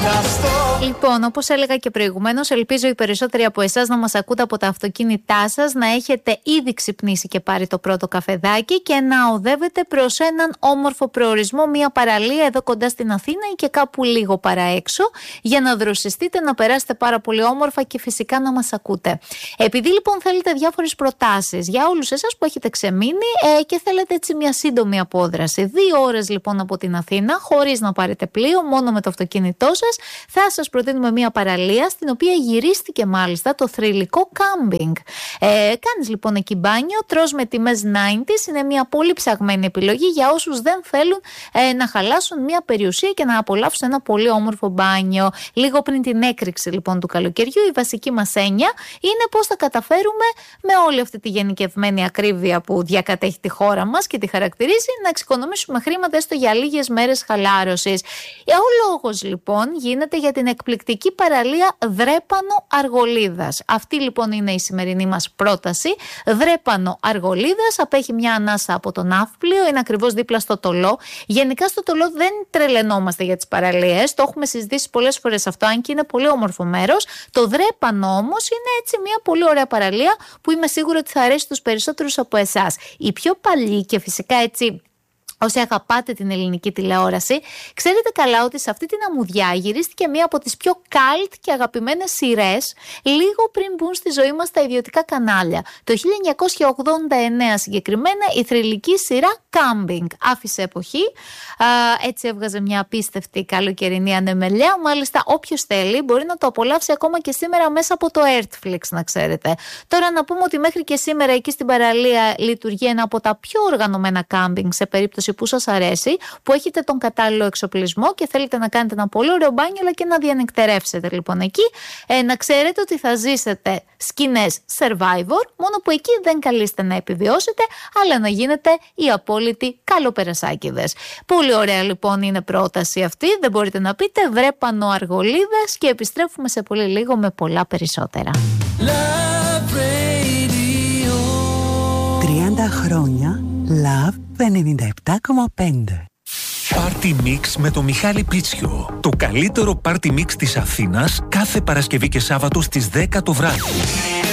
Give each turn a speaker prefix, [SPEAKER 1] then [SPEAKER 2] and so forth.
[SPEAKER 1] Λοιπόν, όπως έλεγα και προηγουμένως, ελπίζω οι περισσότεροι από εσάς να μας ακούτε από τα αυτοκίνητά σας, να έχετε ήδη ξυπνήσει και πάρει το πρώτο καφεδάκι και να οδεύετε προς έναν όμορφο προορισμό, μια παραλία εδώ κοντά στην Αθήνα ή και κάπου λίγο παραέξω, για να δροσιστείτε, να περάσετε πάρα πολύ όμορφα και φυσικά να μας ακούτε. Επειδή λοιπόν θέλετε διάφορες προτάσεις για όλους εσάς που έχετε ξεμείνει και θέλετε έτσι μια σύντομη απόδραση, 2 ώρες λοιπόν από την Αθήνα, χωρίς να πάρετε πλοίο, μόνο με το αυτοκίνητό σας, θα σας προτείνουμε μια παραλία στην οποία γυρίστηκε μάλιστα το θρυλικό κάμπινγκ. Κάνεις λοιπόν εκεί μπάνιο, τρως με τιμές 90s, είναι μια πολύ ψαγμένη επιλογή για όσους δεν θέλουν να χαλάσουν μια περιουσία και να απολαύσουν ένα πολύ όμορφο μπάνιο. Λίγο πριν την έκρηξη λοιπόν του καλοκαιριού, η βασική μας έννοια είναι πώς θα καταφέρουμε με όλη αυτή τη γενικευμένη ακρίβεια που διακατέχει τη χώρα μας και τη χαρακτηρίζει, να εξοικονομήσουμε χρήματα έστω για λίγες μέρες χαλάρωσης. Ο λόγος λοιπόν γίνεται για την εκπληκτική παραλία Δρέπανο Αργολίδας. Αυτή λοιπόν είναι η σημερινή μας πρόταση. Δρέπανο Αργολίδας απέχει μια ανάσα από τον Ναύπλιο, είναι ακριβώς δίπλα στο Τολό. Γενικά στο Τολό δεν τρελαινόμαστε για τις παραλίες, το έχουμε συζητήσει πολλές φορές αυτό, αν και είναι πολύ όμορφο μέρος. Το Δρέπανο όμως είναι έτσι μια πολύ ωραία παραλία που είμαι σίγουρη ότι θα αρέσει στους περισσότερους από εσάς. Οι πιο παλιοί και φυσικά έτσι, όσοι αγαπάτε την ελληνική τηλεόραση, ξέρετε καλά ότι σε αυτή την αμμουδιά γυρίστηκε μία από τις πιο cult και αγαπημένες σειρές λίγο πριν μπουν στη ζωή μας τα ιδιωτικά κανάλια. Το 1989 συγκεκριμένα η θρυλική σειρά Camping άφησε εποχή, έτσι έβγαζε μια απίστευτη καλοκαιρινή ανεμελιά. Μάλιστα όποιος θέλει μπορεί να το απολαύσει ακόμα και σήμερα μέσα από το Netflix, να ξέρετε. Τώρα να πούμε ότι μέχρι και σήμερα εκεί στην παραλία λειτουργεί ένα από τα πιο οργανωμένα camping σε περίπτωση που σας αρέσει, που έχετε τον κατάλληλο εξοπλισμό και θέλετε να κάνετε ένα πολύ ωραίο μπάνιο αλλά και να διανυκτερεύσετε λοιπόν εκεί. Να ξέρετε ότι θα ζήσετε σκηνές Survivor, μόνο που εκεί δεν καλείστε να επιβιώσετε, αλλά να γίνετε οι απόλυτοι καλοπερασάκηδες. Πολύ ωραία λοιπόν είναι πρόταση αυτή, δεν μπορείτε να πείτε. Δρέπανο Αργολίδας και επιστρέφουμε σε πολύ λίγο με πολλά περισσότερα.
[SPEAKER 2] 30 χρόνια Love 97,5.
[SPEAKER 3] Party Mix με το Μιχάλη Πίτσιο. Το καλύτερο Party Mix της Αθήνας κάθε Παρασκευή και Σάββατο στις 10 το βράδυ.